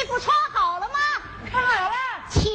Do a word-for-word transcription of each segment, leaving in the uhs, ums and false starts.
服穿好了吗？ 穿好了， 请。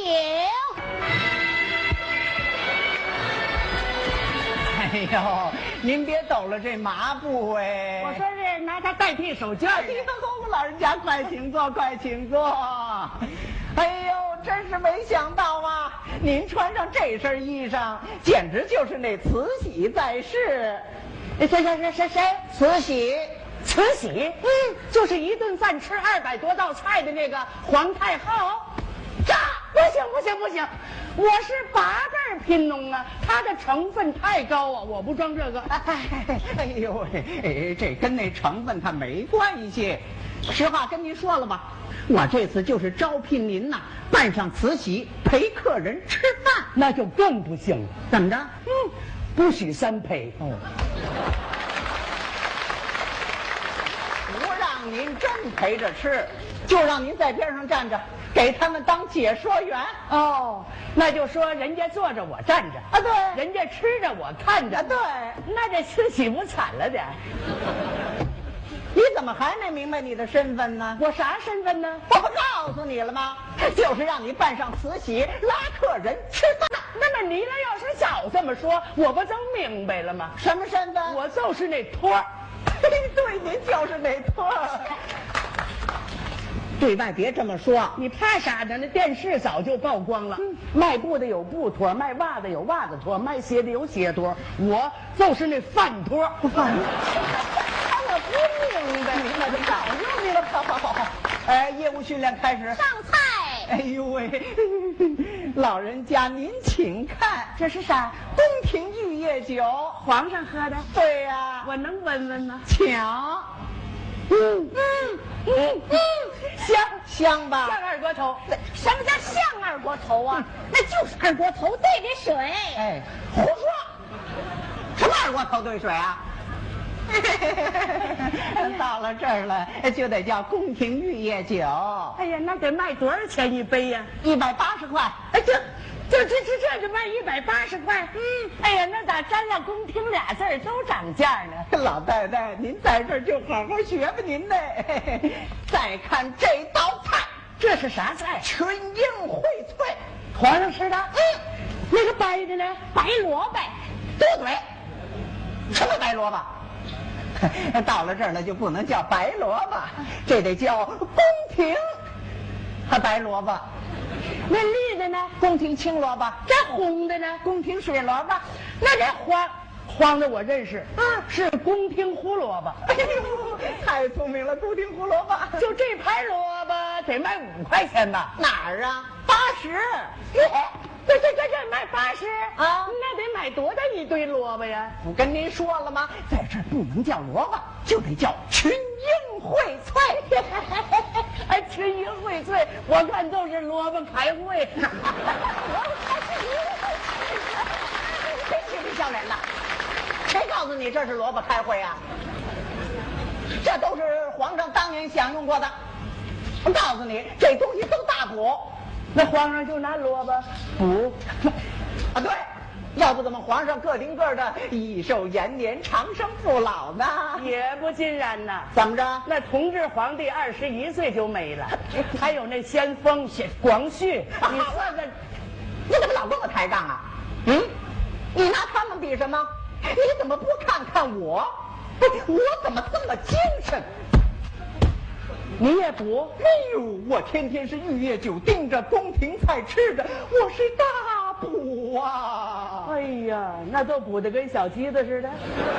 哎呦，您别抖了这麻布哎！ 我说是拿它代替手绢。 哎呦，老人家快请坐，快请坐。哎呦，真是没想到啊！您穿上这身衣裳，简直就是那慈禧在世。 谁谁谁谁谁？ 慈禧， 慈禧，嗯，就是一顿饭吃二百多道菜的那个皇太后。这不行不行不行，我是八辈儿贫农啊，它的成分太高啊，我不装这个。 哎哎呦喂，哎，这跟那成分它没关系。实话跟您说了吧，我这次就是招聘您呐，扮上慈禧陪客人吃饭， 那就更不行了。 怎么着？ 嗯，不许三陪哦。 不让您真陪着吃，就让您在边上站着，给他们当解说员。 哦，那就说人家坐着我站着啊，对， 人家吃着我看着， 啊，对， 那这慈禧不惨了点？ 你怎么还没明白你的身份呢？ 我啥身份呢？ 我不告诉你了吗？就是让你扮上慈禧拉客人吃饭。 那么你俩要是早这么说，我不就明白了吗？ 什么身份？ 我就是那托儿。 对，您就是那托儿。对外别这么说， 你怕啥呢？那电视早就曝光了。嗯、卖布的有布托，卖袜子有袜子托，卖鞋的有鞋托，我就是那饭托。 饭托。我不明白，明白就早就明白。好好好好，哎，业务训练开始。 上菜。 哎呦喂，老人家您请看， 这是啥？ 宫廷玉液酒， 皇上喝的。 对呀、啊， 我能闻闻吗？ 抢。 嗯嗯嗯嗯，香香吧？ 像二锅头。 什么叫像二锅头啊？那就是二锅头兑的水。 哎，胡说！什么二锅头兑水啊？到了这儿了，就得叫宫廷玉液酒。 哎呀，那得卖多少钱一杯呀？ 一百八十块。 哎，这这这这这就卖一百八十块。嗯，哎呀，那咋沾上宫廷俩字儿都涨价呢？ 老太太，您在这儿就好好学吧您呢。再看这道菜， 这是啥菜？ 群英荟萃， 皇上吃的。 嗯， 那个白的呢？ 白萝卜。 多嘴，什么白萝卜？到了这儿了就不能叫白萝卜，这得叫宫廷和白萝卜。 那绿的呢？ 宫廷青萝卜。 这红的呢？ 宫廷水萝卜。 那这黄黄的我认识，嗯，是宫廷胡萝卜。 哎呦，太聪明了，宫廷胡萝卜。 就这盘萝卜得卖五块钱吧？ 哪儿啊？八十。 这这这这卖八十啊？ 那得买多大一堆萝卜呀？ 不跟您说了吗？在这儿不能叫萝卜，就得叫群英荟萃。 哎，群英荟萃，我看都是萝卜开会。 谁嬉皮笑脸的？谁告诉你这是萝卜开会啊？这都是皇上当年享用过的。我告诉你，这东西都大补。 那皇上就拿萝卜补啊？对，要不怎么皇上个顶个的益寿延年、长生不老呢？ 也不尽然呐。 怎么着？ 那同治皇帝二十一岁就没了，还有那先锋广旭，你算算， 你怎么老跟我抬杠啊？嗯，你拿他们比什么？你怎么不看看我？我怎么这么精神？ 你也补？ 哎呦，我天天是玉液酒盯着，宫廷菜吃着，我是大补啊！ 哎呀，那都补得跟小鸡子似的。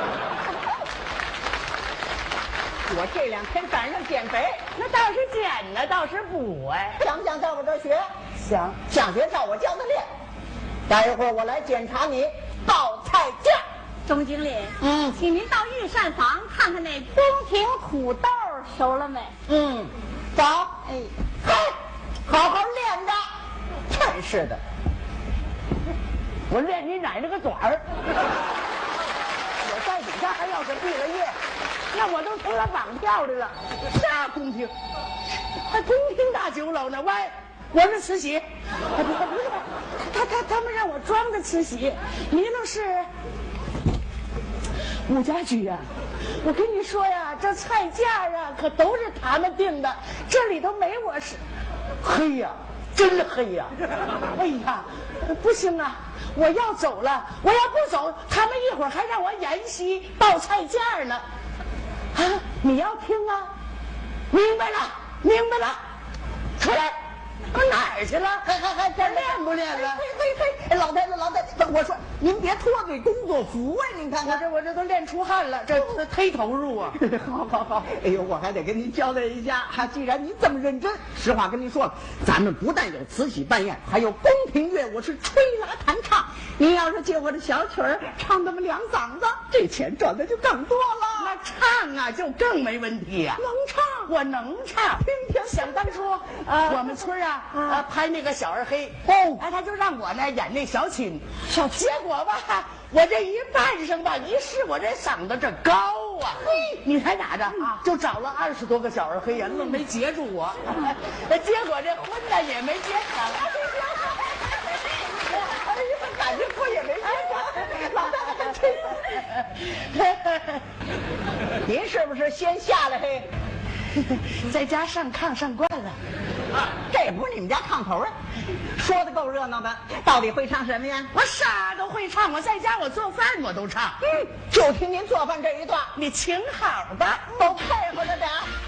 我这两天赶上减肥， 那倒是减呢，倒是补哎。 想不想在我这儿学？ 想， 想学照我教的练。待一会儿我来检查你报菜价。 钟经理， 嗯， 请您到御膳房看看那宫廷土豆熟了没？ 嗯，走。哎，嘿，好好练着。真是的， 我练你奶奶个爪儿！我在底下还要是毕了业，那我都成了绑票的了。啥宫廷？还宫廷大酒楼呢？喂，我是慈禧。哎，不是不是，他他他们让我装的慈禧，你那是。武家驹呀，我跟你说呀，这菜价啊可都是他们定的，这里头没我是。 黑呀，真黑呀！哎呀，不行啊，我要走了，我要不走，他们一会儿还让我演戏报菜价呢。啊，你要听啊？明白了，明白了，出来。我哪儿去了？ 还还还这练不练了？ 嘿嘿嘿，老太太老太太，我说您别脱这工作服啊！您看看， 我这我这都练出汗了，这这忒投入啊！ 好好好，哎呦，我还得跟您交代一下，哈，既然您这么认真，实话跟您说了，咱们不但有慈禧办宴，还有宫廷乐舞是吹拉弹唱。您要是借我的小曲儿唱那么两嗓子，这钱赚的就更多了。 那唱啊，就更没问题呀、啊， 能唱， 我能唱。 听听， 想当初， 啊， 我们村啊， 啊， 啊拍那个小二黑， 哦， 哎，他就让我呢演那小青， 小结果吧，我这一扮上吧，一试我这嗓子这高啊，嘿，你猜咋着啊？就找了二十多个小二黑呀，愣没截住我，结果这婚呢也没结成。 哎呀，感情我也没结成，老太太吹。您是不是先下来嘿？ 在家上炕上惯了， 这不是你们家炕头啊？说的够热闹的，到底会唱什么呀？ 我啥都会唱，我在家我做饭我都唱。 嗯，就听您做饭这一段， 你请好吧， 都配合着点。